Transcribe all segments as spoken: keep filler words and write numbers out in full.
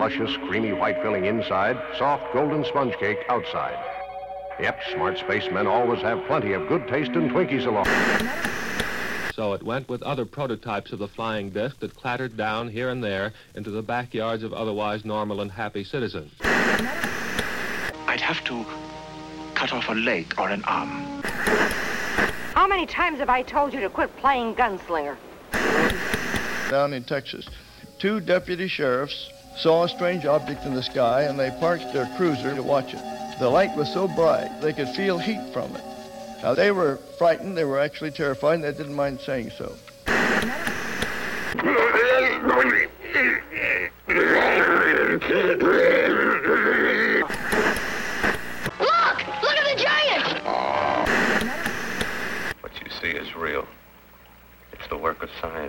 luscious, creamy white filling inside, soft golden sponge cake outside. Yep, smart spacemen always have plenty of good tasting Twinkies along. So it went with other prototypes of the flying disc that clattered down here and there into the backyards of otherwise normal and happy citizens. I'd have to cut off a leg or an arm. How many times have I told you to quit playing gunslinger? Down in Texas, two deputy sheriffs saw a strange object in the sky, and they parked their cruiser to watch it. The light was so bright, they could feel heat from it. Now, they were frightened, they were actually terrified, and they didn't mind saying so. Look! Look at the giant! What you see is real. It's the work of science.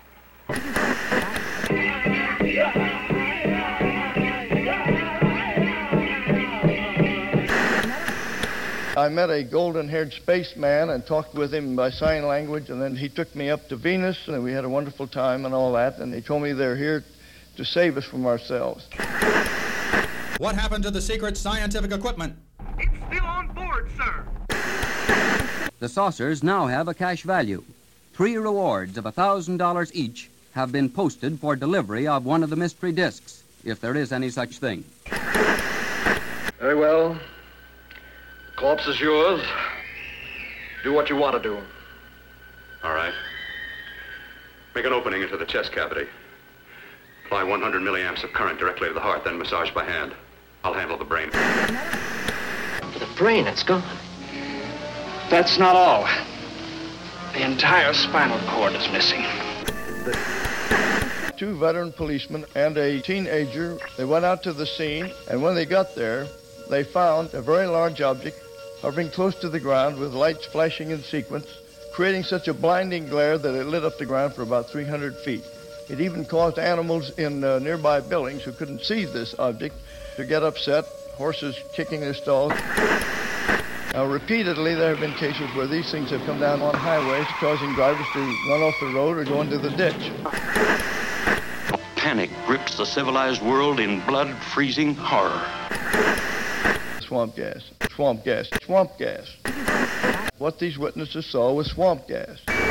I met a golden-haired spaceman and talked with him by sign language, and then he took me up to Venus, and we had a wonderful time and all that, and he told me they're here to save us from ourselves. What happened to the secret scientific equipment? It's still on board, sir. The saucers now have a cash value. Three rewards of one thousand dollars each have been posted for delivery of one of the mystery discs, if there is any such thing. Very well. The corpse is yours. Do what you want to do. All right. Make an opening into the chest cavity. Apply one hundred milliamps of current directly to the heart, then massage by hand. I'll handle the brain. The brain, it's gone. That's not all. The entire spinal cord is missing. Two veteran policemen and a teenager, they went out to the scene, and when they got there, they found a very large object hovering close to the ground with lights flashing in sequence, creating such a blinding glare that it lit up the ground for about three hundred feet. It even caused animals in uh, nearby buildings who couldn't see this object to get upset, horses kicking their stalls. Now, repeatedly, there have been cases where these things have come down on highways, causing drivers to run off the road or go into the ditch. Panic grips the civilized world in blood-freezing horror. Swamp gas, swamp gas, swamp gas. What these witnesses saw was swamp gas.